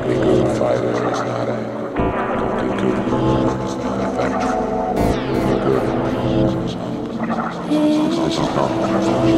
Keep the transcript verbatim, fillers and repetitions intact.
A good fighter is not angry. A good ruler is not vengeful. A good ruler is humble. This is humble.